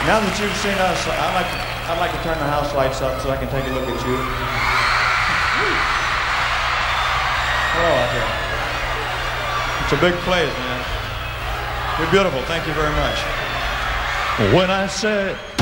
Now that you've seen us, I'd like to turn the house lights up so I can take a look at you. Hello out there. It's a big place, man. You're beautiful. Thank you very much. When I said